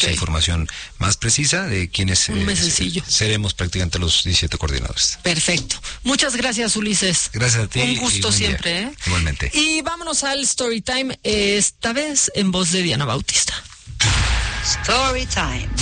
mucha información más precisa de quiénes seremos prácticamente los 17 coordinadores. Perfecto. Muchas gracias, Ulises. Gracias a ti. Un gusto siempre, ¿eh? Igualmente. Y vámonos al Storytime, esta vez en voz de Diana Bautista. Storytime.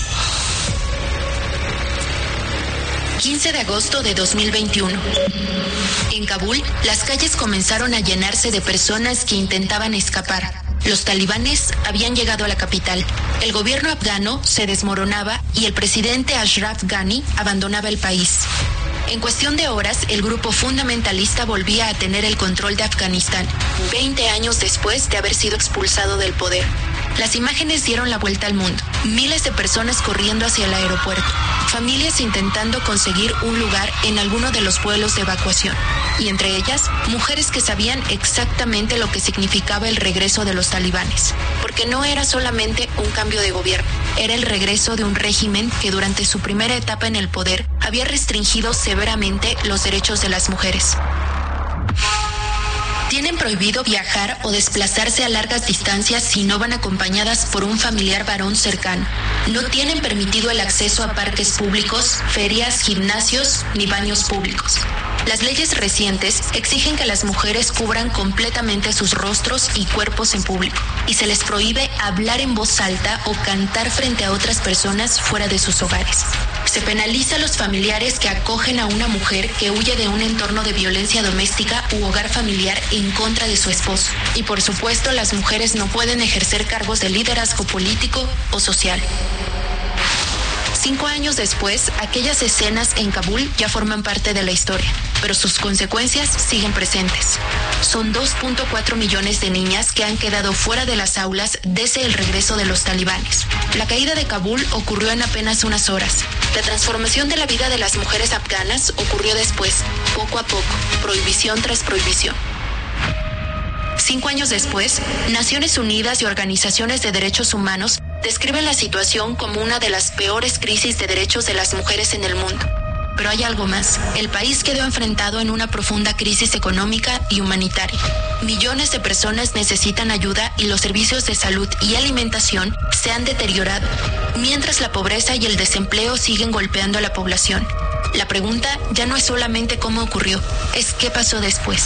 15 de agosto de 2021. En Kabul, las calles comenzaron a llenarse de personas que intentaban escapar. Los talibanes habían llegado a la capital. El gobierno afgano se desmoronaba y el presidente Ashraf Ghani abandonaba el país. En cuestión de horas, el grupo fundamentalista volvía a tener el control de Afganistán, 20 años después de haber sido expulsado del poder. Las imágenes dieron la vuelta al mundo. Miles de personas corriendo hacia el aeropuerto. Familias intentando conseguir un lugar en alguno de los vuelos de evacuación. Y entre ellas, mujeres que sabían exactamente lo que significaba el regreso de los talibanes. Porque no era solamente un cambio de gobierno. Era el regreso de un régimen que durante su primera etapa en el poder había restringido severamente los derechos de las mujeres. Tienen prohibido viajar o desplazarse a largas distancias si no van acompañadas por un familiar varón cercano. No tienen permitido el acceso a parques públicos, ferias, gimnasios ni baños públicos. Las leyes recientes exigen que las mujeres cubran completamente sus rostros y cuerpos en público y se les prohíbe hablar en voz alta o cantar frente a otras personas fuera de sus hogares. Se penaliza a los familiares que acogen a una mujer que huye de un entorno de violencia doméstica u hogar familiar en contra de su esposo. Y por supuesto, las mujeres no pueden ejercer cargos de liderazgo político o social. 5 años después, aquellas escenas en Kabul ya forman parte de la historia, pero sus consecuencias siguen presentes. Son 2.4 millones de niñas que han quedado fuera de las aulas desde el regreso de los talibanes. La caída de Kabul ocurrió en apenas unas horas. La transformación de la vida de las mujeres afganas ocurrió después, poco a poco, prohibición tras prohibición. 5 años después, Naciones Unidas y organizaciones de derechos humanos describen la situación como una de las peores crisis de derechos de las mujeres en el mundo. Pero hay algo más. El país quedó enfrentado en una profunda crisis económica y humanitaria. Millones de personas necesitan ayuda y los servicios de salud y alimentación se han deteriorado, mientras la pobreza y el desempleo siguen golpeando a la población. La pregunta ya no es solamente cómo ocurrió, es qué pasó después.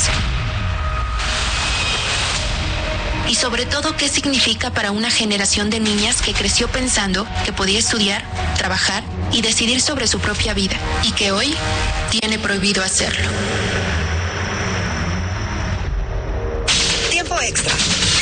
Y sobre todo, ¿qué significa para una generación de niñas que creció pensando que podía estudiar, trabajar y decidir sobre su propia vida y que hoy tiene prohibido hacerlo? Tiempo extra.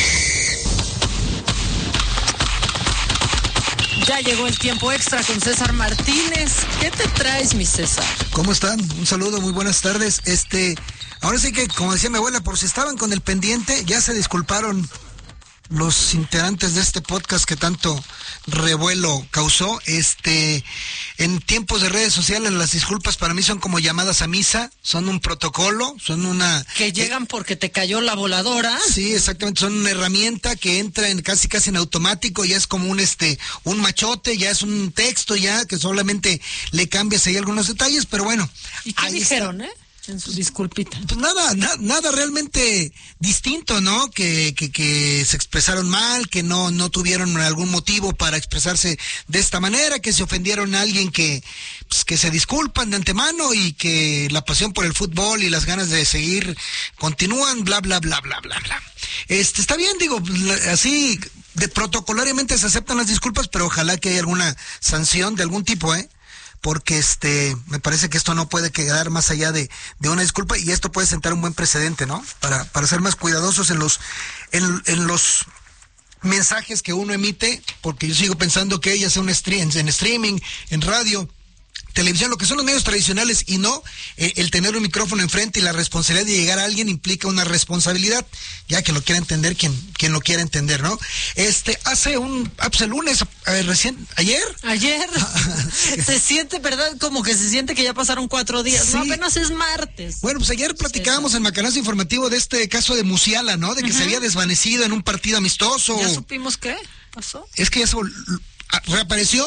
Ya llegó el tiempo extra con César Martínez. ¿Qué te traes, mi César? ¿Cómo están? Un saludo, muy buenas tardes. Ahora sí que, como decía mi abuela, por si estaban con el pendiente, ya se disculparon los integrantes de este podcast que tanto revuelo causó. En tiempos de redes sociales, las disculpas para mí son como llamadas a misa, son un protocolo, son una... Que llegan porque te cayó la voladora. Sí, exactamente, son una herramienta que entra en casi en automático, ya es como un machote, ya es un texto ya, que solamente le cambias ahí algunos detalles, pero bueno. ¿Y qué dijeron, en su disculpita? Pues nada realmente distinto, ¿no? Que se expresaron mal, que no tuvieron algún motivo para expresarse de esta manera, que se ofendieron a alguien que se disculpan de antemano y que la pasión por el fútbol y las ganas de seguir continúan, bla, bla, bla, bla, bla, bla. Está bien, digo, así, protocolariamente se aceptan las disculpas, pero ojalá que haya alguna sanción de algún tipo, porque me parece que esto no puede quedar más allá de una disculpa, y esto puede sentar un buen precedente, ¿no? Para ser más cuidadosos en los mensajes que uno emite, porque yo sigo pensando que ya sea en streaming, en radio, televisión, lo que son los medios tradicionales, y no el tener un micrófono enfrente y la responsabilidad de llegar a alguien implica una responsabilidad, ya que lo quiera entender quien lo quiera entender, ¿no? Hace el lunes, ayer se siente, ¿verdad? Como que se siente que ya pasaron 4 días, sí. No, apenas es martes. Bueno, pues ayer platicábamos en Macanazo Informativo de este caso de Musiala, ¿no? De que se había desvanecido en un partido amistoso. ¿Ya supimos qué pasó? Es que eso reapareció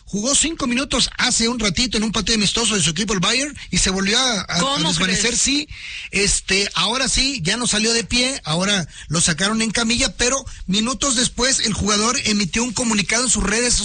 jugó 5 minutos hace un ratito en un partido amistoso de su equipo, el Bayern, y se volvió a desvanecer. Sí, ahora sí, ya no salió de pie, ahora lo sacaron en camilla, pero minutos después el jugador emitió un comunicado en sus redes